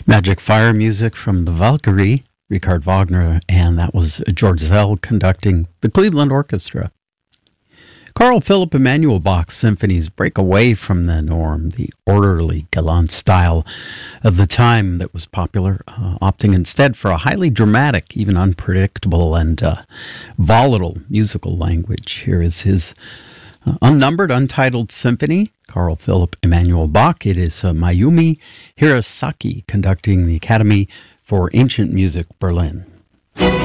Magic Fire music from the Valkyrie, Richard Wagner, and that was George Zell conducting the Cleveland Orchestra. Carl Philipp Emanuel Bach's symphonies break away from the norm, the orderly, gallant style of the time that was popular, opting instead for a highly dramatic, even unpredictable, and volatile musical language. Here is his unnumbered, untitled symphony, Carl Philipp Emanuel Bach. It is Mayumi Hirasaki conducting the Academy for Ancient Music, Berlin.